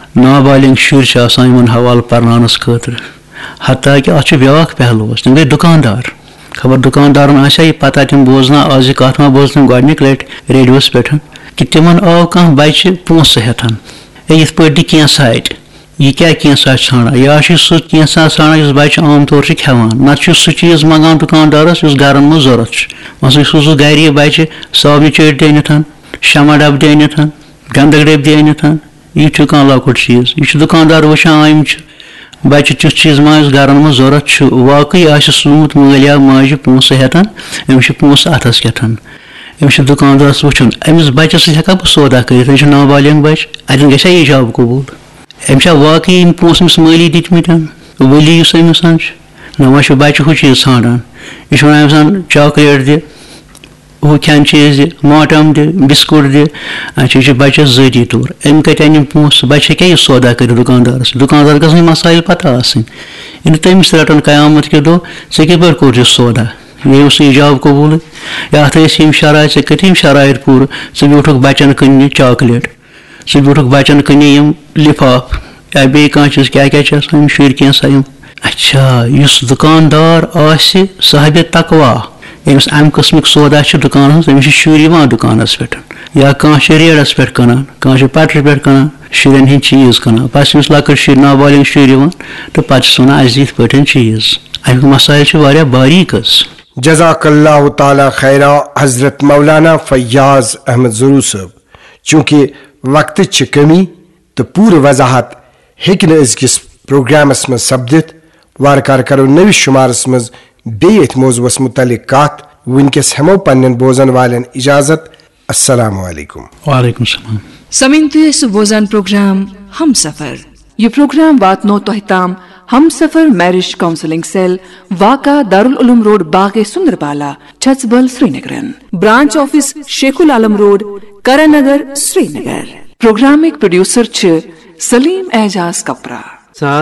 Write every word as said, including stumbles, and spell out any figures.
نابالغ شُرۍ چھِ آسان یِمن حوالہٕ پرناونس خٲطرٕ حتیٰ کہِ اتھ چھُ بیٛاکھ پہلوٗوس تِم گٔے دُکاندار خبر دُکاندارن آسیا یہِ پتہ تِم بوزنا آز یہِ کتھ ما بوز تِم گۄڈنِکۍ لٹہِ ریڈیوس پٮ۪ٹھ کہِ تِمن آو کانٛہہ بچہِ پونٛسہٕ ہٮ۪تھن ہے یِتھ پٲٹھۍ دِ کینٛژھا اتہِ یہ کیا کینٛژھا چھُ ژھانڈان یا چھُ سُہ کینٛژھا ژھانڈان یُس بچہِ عام طور چھُ کھٮ۪وان نتہٕ چھُ سُہ چیٖز منگان دُکاندارس یُس گرن منٛز ضوٚرتھ چھُ مثلاً سُہ سُہ گرِ یہِ بچہِ صابنہِ چٲٹۍ دِ أنِتھ شمع ڈبہٕ دِ أنِتھ گنٛدک ڈٔبۍ دِ أنِتھ یہِ چھُ کانٛہہ لۄکُٹ چیٖز یہِ چھُ دُکاندار وٕچھان أمۍ چھُ بچہِ تیُتھ چیٖز ما یُس گرن منٛز ضوٚرتھ چھُ واقعی آسہِ سوٗنٛت مٲلۍ یا ماجہِ پونٛسہٕ ہٮ۪تھن أمِس چھِ پونٛسہٕ اتھس کٮ۪تھن أمِس چھُ دُکاندارس وٕچھُن أمِس بچس سۭتۍ ہٮ۪کا بہٕ سودا کٔرِتھ أمِس چھُ نابالغ بچہِ اتٮ۪ن گژھِ ہا ایجاب قبوٗل أمۍ چھا واقعی یِم پونٛسہٕ أمِس مٲلی دِتمٕتۍ ؤلی یُس أمِس چھُ نہ وۄنۍ چھُ بچہِ ہُہ چیٖز ژھانڈان یہِ چھُ ونان أمِس چاکلیٹ دِ ہُہ کھٮ۪ن چیٖز دِ ماٹم دِ بِسکوٗٹ دِ اچھا یہِ چھُ بچس ذٲتی طور أمۍ کتہِ انہِ یِم پونٛسہٕ بچہِ ہیٚکیا یہِ سودا کٔرِتھ دُکاندارس دُکاندار گژھن یِم مسایل پتہ آسٕنۍ یہِ نہٕ تٔمِس رٹن قیامت کہِ دۄہ ژےٚ کِتھ پٲٹھۍ کوٚر یہِ سودا یہِ اوس ایجاب قبوٗلٕے یا اتھ ٲسۍ یِم شرایط ژےٚ کٔرِتھ یِم شرایط پوٗرٕ ژٕ بیوٗٹھُکھ بچن کٕننہِ چاکلیٹ ژٕ بیوٗٹھُکھ بچن کٕننہِ یِم لفاف یا بیٚیہِ کانٛہہ چیٖز کیٛاہ کیٛاہ چھِ آسان یِم شُرۍ کینٛژھا یِم اچھا یُس دُکاندار آسہِ صاحبِ تقوا ییٚمِس امہِ قٕسمٕکۍ سودا چھِ دُکانس منٛز تٔمِس چھِ شُرۍ یِوان دُکانس پٮ۪ٹھ یا کانٛہہ چھِ ریڈس پٮ۪ٹھ کٕنان کانٛہہ چھِ پٹرِ پٮ۪ٹھ کٕنان شُرٮ۪ن ہٕنٛدۍ چیٖز کٕنان پتہٕ چھِ أمِس لۄکٕٹۍ شُرۍ نابالغ شُرۍ یِوان تہٕ پتہٕ چھِس ونان اسہِ دِ یِتھ پٲٹھۍ چیٖز امیُک مسایل چھُ واریاہ باریٖک حظ. جزاک اللہ تعالیٰ خیرا حضرت مولانا فیاض احمد ضروٗر صٲب. چوٗنٛکہِ وقتٕچ چھِ کمی تہٕ پوٗرٕ وضاحت ہیٚکہِ نہٕ أزکِس پروگرامس منٛز سپدِتھ وارٕ کارٕ کرو نٔوِس شُمارس منٛز بیٚیہِ یتھ موضوٗعس متعلق کتھ. وٕنکیٚس ہٮ۪مو پننٮ۪ن بوزن والٮ۪ن اجازت. السلام علیکم. وعلیکم السلام. سمعن تُہۍ ٲسِو بوزان پروگرام ہم سفر. یہ پروگرام واتنو تۄہہِ تام ہم سفر میرج کاؤنسلنگ سیل واقع دارالعلوم روڈ باغ سندربالا چھژبل سری نگرن. برانچ آفس شیخ العالم روڈ کرن نگر سری نگر. پروگرامک پروڈیوسر چھ سلیم اعجاز کپرا.